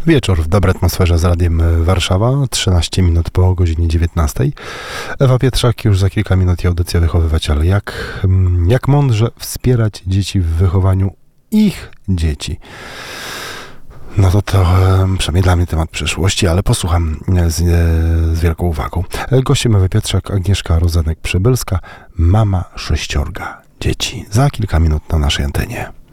Wieczór w dobrej atmosferze z Radiem Warszawa, 13 minut po godzinie 19. Ewa Pietrzak już za kilka minut i audycja Wychowywać, ale jak mądrze wspierać dzieci w wychowaniu ich dzieci. No to przynajmniej dla mnie temat przyszłości, ale posłucham z wielką uwagą. Gościem Ewy Pietrzak, Agnieszka Rozenek-Przybylska, mama 6 dzieci. Za kilka minut na naszej antenie.